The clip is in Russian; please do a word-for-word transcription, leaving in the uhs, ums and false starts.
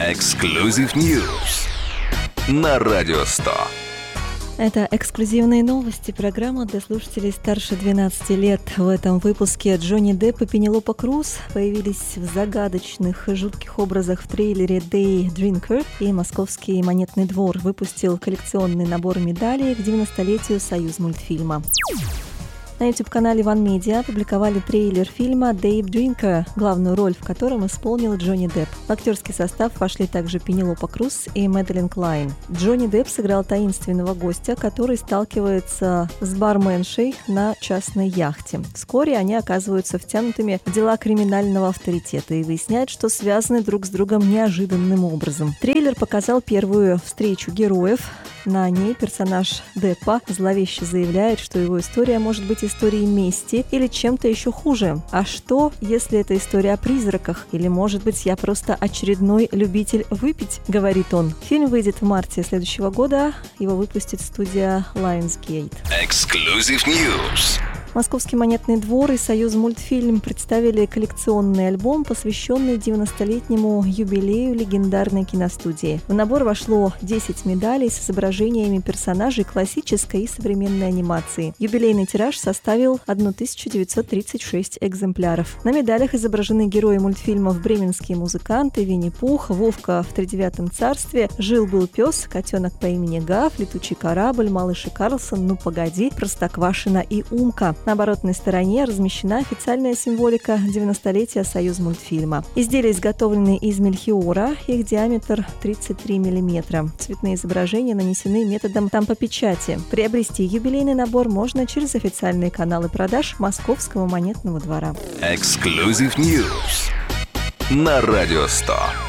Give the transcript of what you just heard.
Exclusive News на Радио сто. Это эксклюзивные новости, программа для слушателей старше двенадцати лет. В этом выпуске Джонни Депп и Пенелопа Круз появились в загадочных, жутких образах в трейлере Day Drinker, и Московский монетный двор выпустил коллекционный набор медалей к девяностолетию Союзмультфильма. На YouTube-канале One Media опубликовали трейлер фильма Day Drinker, главную роль в котором исполнил Джонни Депп. В актерский состав вошли также Пенелопа Круз и Мэдалин Клайн. Джонни Депп сыграл таинственного гостя, который сталкивается с барменшей на частной яхте. Вскоре они оказываются втянутыми в дела криминального авторитета и выясняют, что связаны друг с другом неожиданным образом. Трейлер показал первую встречу героев. На ней персонаж Деппа зловеще заявляет, что его история может быть историей мести или чем-то еще хуже. А что, если это история о призраках? Или, может быть, я просто очередной любитель выпить, говорит он. Фильм выйдет в марте следующего года. Его выпустит студия Lionsgate. Exclusive News. Московский монетный двор и Союзмультфильм представили коллекционный альбом, посвященный девяностолетнему юбилею легендарной киностудии. В набор вошло десять медалей с изображениями персонажей классической и современной анимации. Юбилейный тираж составил тысяча девятьсот тридцать шесть экземпляров. На медалях изображены герои мультфильмов «Бременские музыканты», «Винни-Пух», «Вовка в тридевятом царстве», «Жил-был пес», «Котенок по имени Гав», «Летучий корабль», «Малыш и Карлсон», «Ну погоди», «Простоквашино» и «Умка». На оборотной стороне размещена официальная символика девяностолетия Союзмультфильма. Изделия изготовлены из мельхиора, их диаметр тридцать три миллиметра. Цветные изображения нанесены методом тампопечати. Приобрести юбилейный набор можно через официальные каналы продаж Московского монетного двора. Exclusive News на Радио сто.